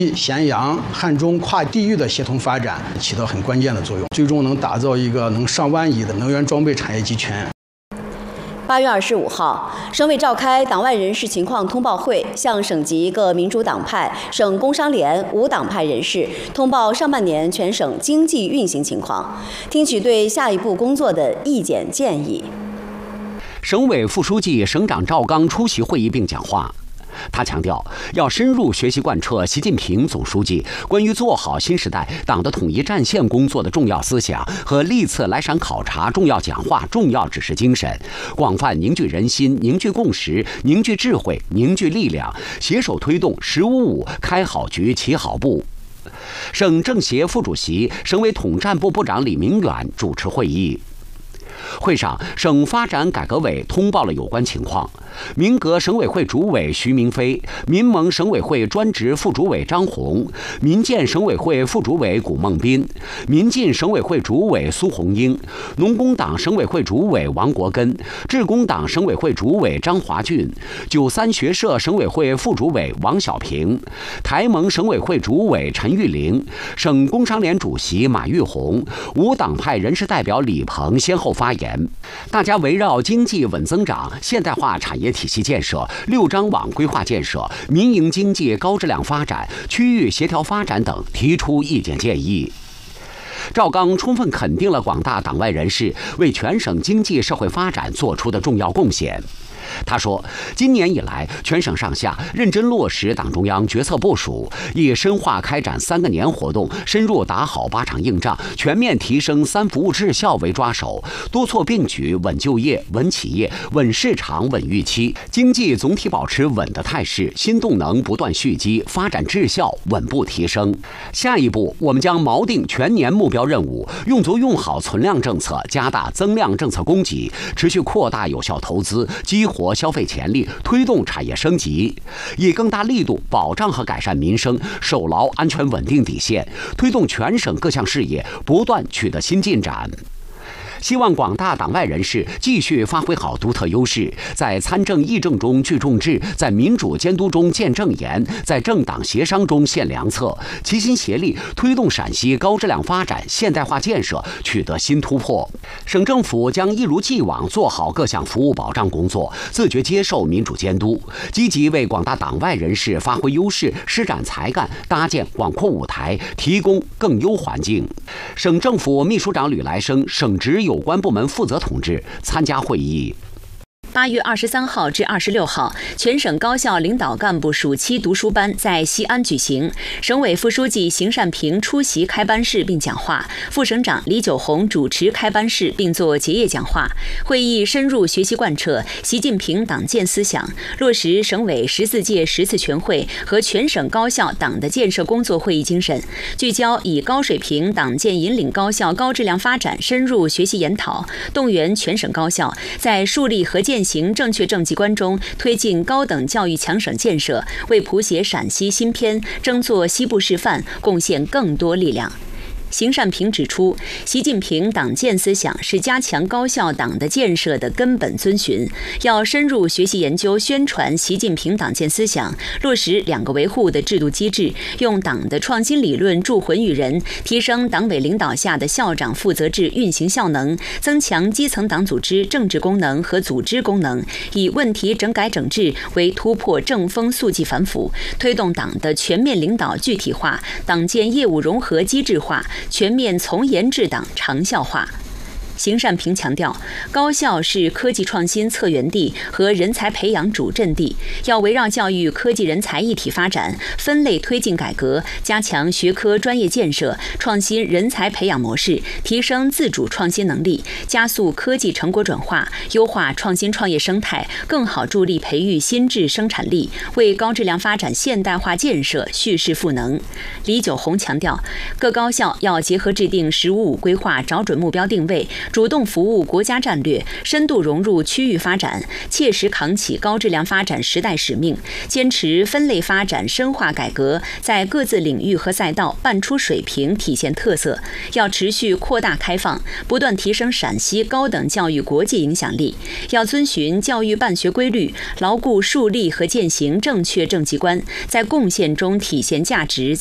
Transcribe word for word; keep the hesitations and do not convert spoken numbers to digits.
咸阳、汉中跨地域的协同发展起到很关键的作用，最终能打造一个能上万亿的能源装备产业集群。 八月二十五号，省委召开党外人士情况通报会，向省级各民主党派、省工商联无党派人士通报上半年全省经济运行情况，听取对下一步工作的意见建议。 省委副书记、省长赵刚出席会议并讲话。他强调，要深入学习贯彻习近平总书记关于做好新时代党的统一战线工作的重要思想和历次来陕考察重要讲话、重要指示精神，广泛凝聚人心、凝聚共识、凝聚智慧、凝聚力量，携手推动“十五五”开好局、起好步。省政协副主席、省委统战部部长李明远主持会议。会上，省发展改革委通报了有关情况。民革省委会主委徐明飞、民盟省委会专职副主委张红、民建省委会副主委古孟斌、民进省委会主委苏红英、农工党省委会主委王国根、致公党省委会主委张华俊、九三学社省委会副主委王小平、台盟省委会主委陈玉玲、省工商联主席马玉红、无党派人士代表李鹏先后发言。大家围绕经济稳增长、现代化产业体系建设、六张网规划建设、民营经济高质量发展、区域协调发展等提出意见建议。赵刚充分肯定了广大党外人士为全省经济社会发展做出的重要贡献。他说，今年以来，全省上下认真落实党中央决策部署，以深化开展三个年活动、深入打好八场硬仗、全面提升三服务质效为抓手，多措并举，稳就业、稳企业、稳市场、稳预期，经济总体保持稳的态势，新动能不断蓄积，发展质效稳步提升。下一步，我们将锚定全年目标任务，用足用好存量政策，加大增量政策供给，持续扩大有效投资，激活消费潜力，推动产业升级，以更大力度保障和改善民生，守牢安全稳定底线，推动全省各项事业不断取得新进展。希望广大党外人士继续发挥好独特优势，在参政议政中聚众志，在民主监督中见正言，在政党协商中献良策，齐心协力推动陕西高质量发展、现代化建设取得新突破。省政府将一如既往做好各项服务保障工作，自觉接受民主监督，积极为广大党外人士发挥优势、施展才干搭建广阔舞台，提供更优环境。省政府秘书长吕来生、省直有关部门负责同志参加会议。 八月二十三号至二十六号，全省高校领导干部暑期读书班在西安举行。省委副书记邢善平出席开班式并讲话，副省长李九红主持开班式并作结业讲话。会议深入学习贯彻习近平党建思想，落实省委十四届十次全会和全省高校党的建设工作会议精神，聚焦以高水平党建引领高校高质量发展深入学习研讨，动员全省高校在树立和践行正确政绩观中推进高等教育强省建设，为谱写陕西新篇、争做西部示范贡献更多力量。邢善平指出，习近平党建思想是加强高校党的建设的根本遵循，要深入学习研究宣传习近平党建思想，落实两个维护的制度机制，用党的创新理论铸魂于人，提升党委领导下的校长负责制运行效能，增强基层党组织政治功能和组织功能，以问题整改整治为突破正风肃纪反腐，推动党的全面领导具体化，党建业务融合机制化，全面从严治党长效化。邢善平强调，高校是科技创新策源地和人才培养主阵地，要围绕教育科技人才一体发展，分类推进改革，加强学科专业建设，创新人才培养模式，提升自主创新能力，加速科技成果转化，优化创新创业生态，更好助力培育新质生产力，为高质量发展现代化建设蓄势赋能。李九红强调，各高校要结合制定“十五五”规划，找准目标定位， 主动服务国家战略，深度融入区域发展，切实扛起高质量发展时代使命，坚持分类发展、深化改革，在各自领域和赛道办出水平、体现特色。要持续扩大开放，不断提升陕西高等教育国际影响力。要遵循教育办学规律，牢固树立和践行正确政绩观，在贡献中体现价值。